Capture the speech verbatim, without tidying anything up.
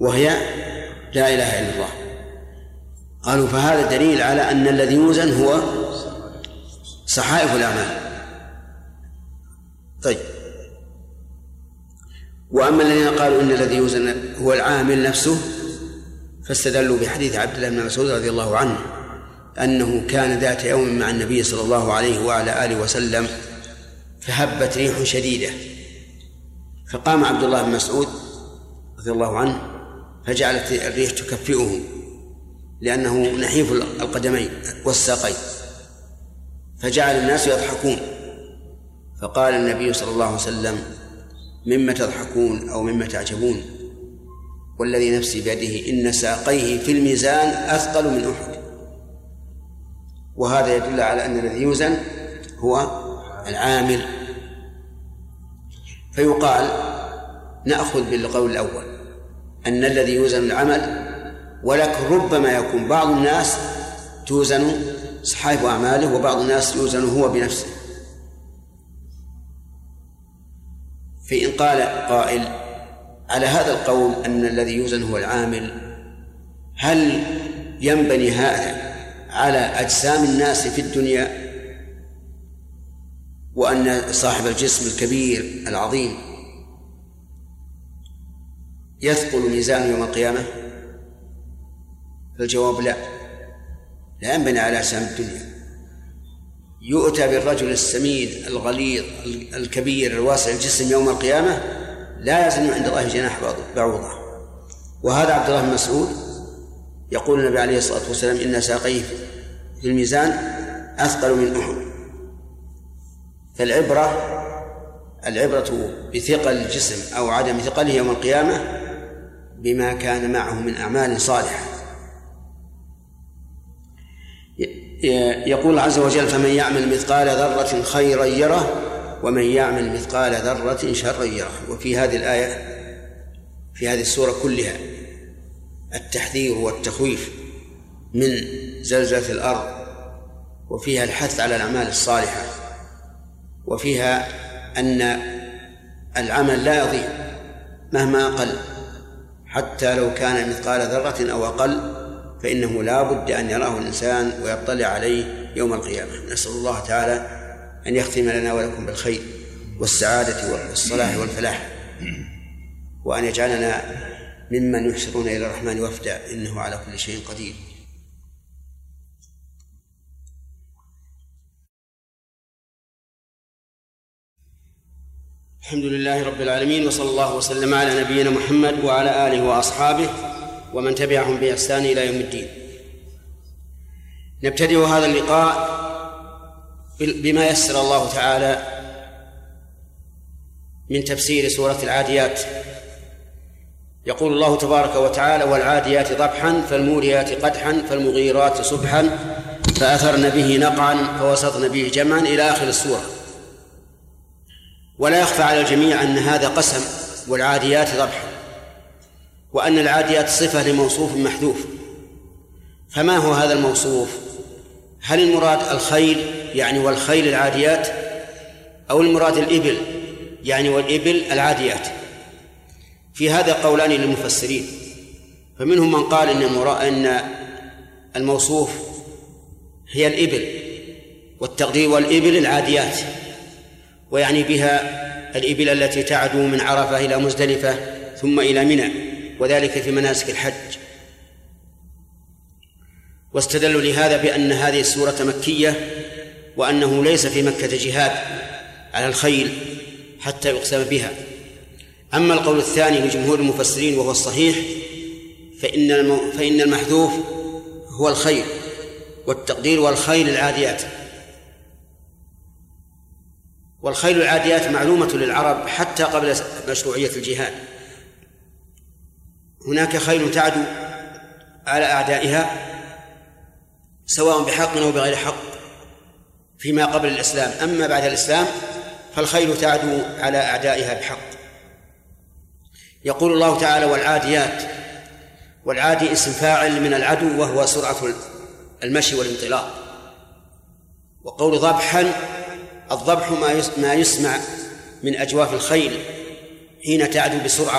وهي لا إله إلا الله. قالوا فهذا دليل على أن الذي يوزن هو صحائف الأعمال. طيب، وأما الذين قالوا إن الذي يوزن هو العامل نفسه فاستدلوا بحديث عبد الله بن مسعود رضي الله عنه أنه كان ذات يوم مع النبي صلى الله عليه وعلى آله وسلم فهبت ريح شديدة، فقام عبد الله بن مسعود رضي الله عنه فجعلت الريح تكفئه لأنه نحيف القدمين والساقين، فجعل الناس يضحكون، فقال النبي صلى الله عليه وسلم: مما تضحكون أو مما تعجبون؟ والذي نفسي بيده إن ساقيه في الميزان أثقل من أحد. وهذا يدل على أن الذي يوزن هو العامل. فيقال نأخذ بالقول الأول أن الذي يوزن العمل، ولكن ربما يكون بعض الناس توزن صحائف أعماله وبعض الناس يوزن هو بنفسه. فإن قال قائل على هذا القول أن الذي يوزن هو العامل، هل ينبني هذا على أجسام الناس في الدنيا، وأن صاحب الجسم الكبير العظيم يثقل ميزانه يوم القيامة؟ فالجواب لا، لا ينبني على أجسام الدنيا. يؤتى بالرجل السمين الغليظ الكبير الواسع الجسم يوم القيامة لا يزن عند الله جناح بعوضة. وهذا عبد الله بن مسعود يقول النبي عليه الصلاة والسلام: إن ساقيه في الميزان أثقل من أحد. فالعبرة العبرة بثقل الجسم أو عدم ثقله يوم القيامة بما كان معه من أعمال صالحة. يقول عز وجل: فمن يعمل مثقال ذرة خيرا يره ومن يعمل مثقال ذرة شرا يره. وفي هذه الآية في هذه السورة كلها التحذير والتخويف من زلزلة الأرض، وفيها الحث على الأعمال الصالحة، وفيها أن العمل لا يضيع مهما أقل، حتى لو كان مثقال ذرة أو أقل فإنه لا بد أن يراه الإنسان ويطلع عليه يوم القيامة. نسأل الله تعالى أن يختم لنا ولكم بالخير والسعادة والصلاح والفلاح، وأن يجعلنا ممن يحشرون إلى الرحمن وفدا، إنه على كل شيء قدير. الحمد لله رب العالمين، وصلى الله وسلم على نبينا محمد وعلى آله وأصحابه ومن تبعهم بإحسان إلى يوم الدين. نبتدئ هذا اللقاء بما يسر الله تعالى من تفسير سورة العاديات. يقول الله تبارك وتعالى: والعاديات ضبحا فالموريات قدحا فالمغيرات صبحا فأثرن به نقعا فوسطن به جمعا إلى آخر السورة. ولا يخفى على الجميع أن هذا قسم، والعاديات ضبحا، وأن العاديات صفة لموصوف محذوف. فما هو هذا الموصوف؟ هل المراد الخيل يعني والخيل العاديات، أو المراد الإبل يعني والإبل العاديات؟ في هذا قولان للمفسرين، فمنهم من قال إن, إن الموصوف هي الإبل، والتقدير والإبل العاديات، ويعني بها الإبل التي تعدو من عرفة إلى مزدلفة ثم إلى منى، وذلك في مناسك الحج. واستدلوا لهذا بأن هذه السورة مكية، وأنه ليس في مكة جهاد على الخيل حتى يقسم بها. أما القول الثاني لجمهور المفسرين وهو الصحيح، فإن الم... فإن المحذوف هو الخيل، والتقدير والخيل العاديات. والخيل العاديات معلومة للعرب حتى قبل مشروعية الجهاد. هناك خيل تعدو على أعدائها سواء بحق أو بغير حق فيما قبل الإسلام، أما بعد الإسلام فالخيل تعدو على أعدائها بحق. يقول الله تعالى: والعاديات، والعادي اسم فاعل من العدو وهو سرعة المشي والانطلاق. وقول ضبحا، الضبح ما يسمع من أجواف الخيل حين تعدو بسرعة